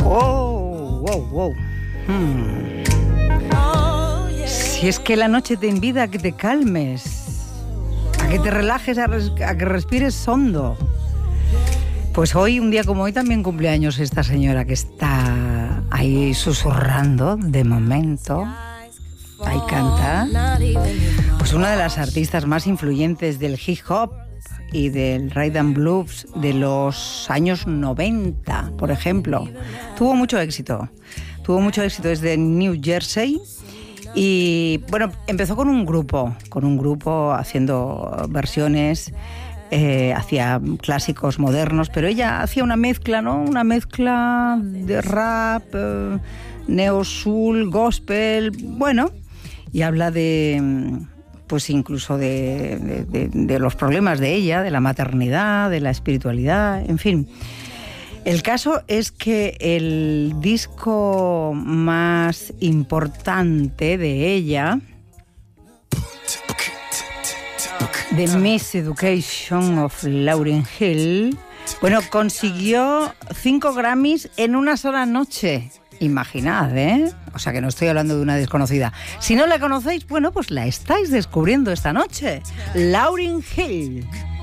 Oh, wow, wow. Si es que la noche te invita a que te calmes, a que te relajes, a que respires hondo. Pues hoy, un día como hoy, también cumpleaños esta señora que está ahí susurrando de momento. Ahí canta. Pues una de las artistas más influyentes del hip hop y del rhythm and blues de los años 90, por ejemplo. Tuvo mucho éxito desde New Jersey. Y bueno, empezó con un grupo haciendo versiones, hacía clásicos modernos, pero ella hacía una mezcla, ¿no? Una mezcla de rap, neo soul, gospel, bueno, y habla de, pues incluso de los problemas de ella, de la maternidad, de la espiritualidad, en fin. El caso es que el disco más importante de ella, The Miseducation of Lauryn Hill, bueno, consiguió 5 Grammys en una sola noche. Imaginad, ¿eh? O sea que no estoy hablando de una desconocida. Si no la conocéis, bueno, pues la estáis descubriendo esta noche. Lauryn Hill.